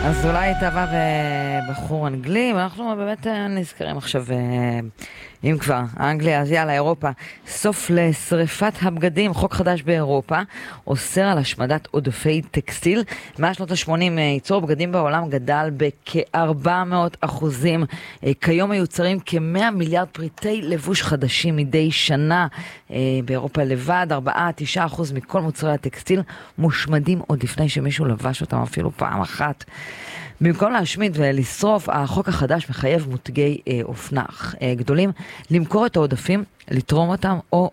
אז אולי התאהבה בבחור אנגלי, ואנחנו באמת נזכרים עכשיו, אם כבר, אנגליה, אז יאללה, אירופה. סוף לשריפת הבגדים, חוק חדש באירופה, אוסר על השמדת עודפי טקסטיל. מהשנות ה-80 ייצור בגדים בעולם גדל בכ-400%. כיום מיוצרים כ-100 מיליארד פריטי לבוש חדשים מדי שנה. באירופה לבד, 4-9% מכל מוצרי הטקסטיל מושמדים עוד לפני שמישהו לבש אותם אפילו פעם אחת. במקום להשמיד ולשרוף, החוק החדש מחייב מותגי אופנה גדולים למכור את העודפים, לתרום אותם או